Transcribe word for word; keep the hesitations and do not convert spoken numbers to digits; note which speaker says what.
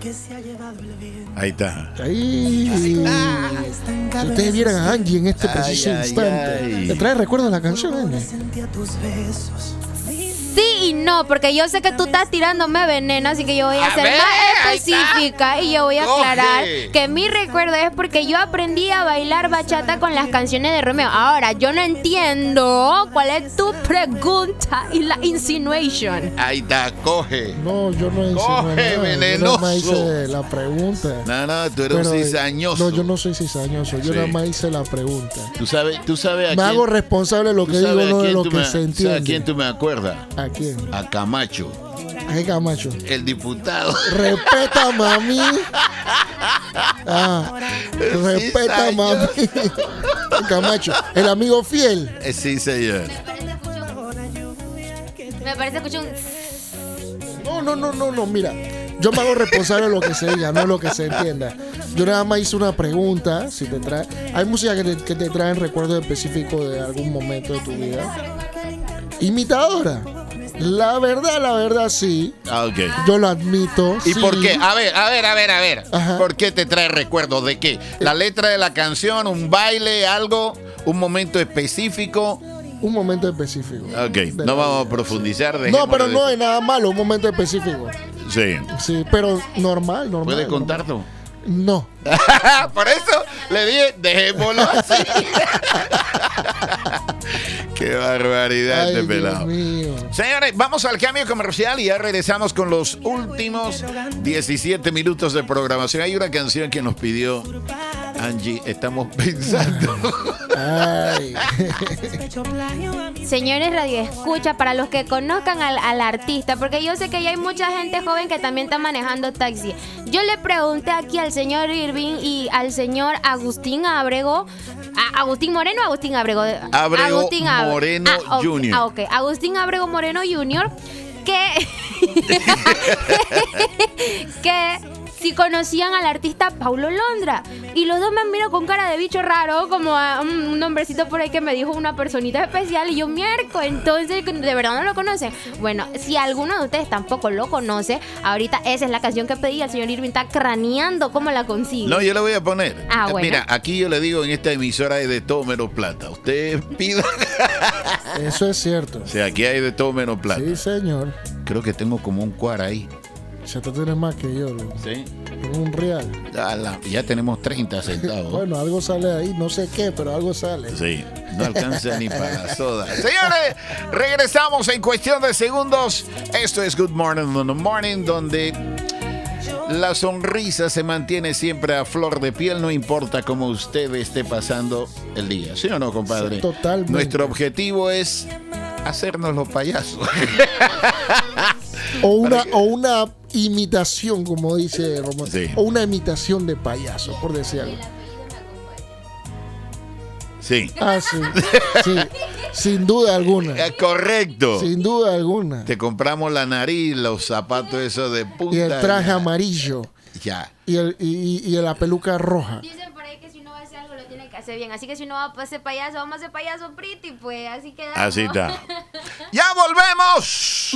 Speaker 1: Ahí está.
Speaker 2: Ahí. Si ustedes vieran a Angie en este preciso
Speaker 1: Ay, ay,
Speaker 2: instante,
Speaker 1: ay.
Speaker 2: ¿te trae recuerdos la canción, Angie?
Speaker 3: Sí y no, porque yo sé que tú estás tirándome veneno, así que yo voy a,
Speaker 1: A
Speaker 3: ser
Speaker 1: ver,
Speaker 3: más
Speaker 1: ahí
Speaker 3: específica y yo voy a
Speaker 1: Coge.
Speaker 3: aclarar que mi recuerdo es porque yo aprendí a bailar bachata con las canciones de Romeo. Ahora, yo no entiendo cuál es tu pregunta y la insinuation.
Speaker 1: Ahí está, coge.
Speaker 2: No, yo no hice
Speaker 1: Coge,
Speaker 2: nada. Yo
Speaker 1: venenoso.
Speaker 2: nada más hice la pregunta.
Speaker 1: No, no, tú eres un
Speaker 2: Pero,
Speaker 1: cizañoso.
Speaker 2: No, yo no soy cizañoso. Yo
Speaker 1: Sí.
Speaker 2: nada más hice la pregunta.
Speaker 1: Tú sabes, tú sabes a
Speaker 2: Me
Speaker 1: quién.
Speaker 2: hago responsable de lo
Speaker 1: tú
Speaker 2: que digo,
Speaker 1: sabes a
Speaker 2: no de
Speaker 1: quién
Speaker 2: lo
Speaker 1: tú
Speaker 2: que
Speaker 1: me-
Speaker 2: se
Speaker 1: ¿sabes
Speaker 2: entiende.
Speaker 1: a quién tú me acuerdas?
Speaker 2: ¿A quién?
Speaker 1: A Camacho,
Speaker 2: ¿A qué Camacho?
Speaker 1: el diputado.
Speaker 2: Respétame a mí. Ah, respétame a mí. Camacho, el amigo fiel.
Speaker 1: Eh, Sí, señor.
Speaker 3: Me parece que escuché un...
Speaker 2: No, no, no, no, no, mira. Yo me hago responsable de lo que se diga, no de lo que se entienda. Yo nada más hice una pregunta, si te trae. Hay música que te, que te traen recuerdos específicos de algún momento de tu vida. Imitadora. La verdad, la verdad, sí.
Speaker 1: Ah, ok.
Speaker 2: Yo lo admito.
Speaker 1: ¿Y
Speaker 2: sí.
Speaker 1: por qué? A ver, a ver, a ver, a ver.
Speaker 2: Ajá.
Speaker 1: ¿Por qué te trae recuerdos de qué? ¿La letra de la canción, un baile, algo, un momento específico?
Speaker 2: Un momento específico.
Speaker 1: Ok,
Speaker 2: De la
Speaker 1: no vamos
Speaker 2: vida.
Speaker 1: a profundizar.
Speaker 2: No,
Speaker 1: dejémoslo
Speaker 2: pero
Speaker 1: de-
Speaker 2: no hay nada malo, un momento específico.
Speaker 1: Sí.
Speaker 2: Sí, pero normal, normal.
Speaker 1: ¿Puedes
Speaker 2: normal.
Speaker 1: contarlo?
Speaker 2: No.
Speaker 1: Por eso le dije, dejémoslo así. Qué barbaridad
Speaker 2: Ay,
Speaker 1: de
Speaker 2: Dios
Speaker 1: pelado.
Speaker 2: mío.
Speaker 1: Señores, vamos al cambio comercial y ya regresamos con los últimos diecisiete minutos de programación. Hay una canción que nos pidió Angie, estamos pensando.
Speaker 2: Ay.
Speaker 3: Señores Radio Escucha, para los que conozcan al, al artista, porque yo sé que ya hay mucha gente joven que también está manejando taxi. Yo le pregunté aquí al señor Irving y al señor Agustín Abrego, a- Agustín Moreno, o Agustín Abrego,
Speaker 1: Abrego
Speaker 3: Agustín Abre-
Speaker 1: Moreno
Speaker 3: Ah, ok,
Speaker 1: junior
Speaker 3: ah, ok. Agustín Abrego Moreno junior que que si conocían al artista Paulo Londra. Y los dos me miran con cara de bicho raro, como a un, un nombrecito por ahí que me dijo una personita especial. Y yo, mierco, entonces, ¿de verdad no lo conocen? Bueno, si alguno de ustedes tampoco lo conoce, ahorita esa es la canción que pedí. El señor Irving está craneando cómo la consigue.
Speaker 1: No, yo la voy a poner.
Speaker 3: Ah, bueno.
Speaker 1: Mira, aquí yo le digo en esta emisora hay de todo menos plata. Usted pida.
Speaker 2: Eso es cierto.
Speaker 1: O sea, aquí hay de todo menos plata.
Speaker 2: Sí, señor.
Speaker 1: Creo que tengo como un cuar ahí.
Speaker 2: Si tú tienes más que yo, loco.
Speaker 1: Sí.
Speaker 2: Tengo un real.
Speaker 1: Ya, la- ya tenemos treinta centavos.
Speaker 2: Bueno, algo sale ahí, no sé qué, pero algo sale.
Speaker 1: Sí, no alcanza ni para la soda. Señores, regresamos en cuestión de segundos. Esto es Good Morning in the Morning, donde la sonrisa se mantiene siempre a flor de piel, no importa cómo usted esté pasando el día. ¿Sí o no, compadre?
Speaker 2: Sí, totalmente.
Speaker 1: Nuestro objetivo es hacernos los payasos.
Speaker 2: O una, o una imitación, como dice Román.
Speaker 1: Sí.
Speaker 2: O una imitación de payaso, por decir algo.
Speaker 1: Sí.
Speaker 2: Ah, sí. Sí. Sin duda alguna.
Speaker 1: Eh, Correcto.
Speaker 2: Sin duda alguna.
Speaker 1: Te compramos la nariz, los zapatos esos de punta.
Speaker 2: Y el traje
Speaker 1: ya.
Speaker 2: amarillo.
Speaker 1: Ya.
Speaker 2: Y, el, y, y la peluca roja.
Speaker 3: Dicen por ahí que si uno va a hacer algo lo tiene que hacer bien. Así que si uno va a hacer payaso, vamos a hacer payaso pretty, pues. Así que
Speaker 1: Así está. ¡Ya volvemos!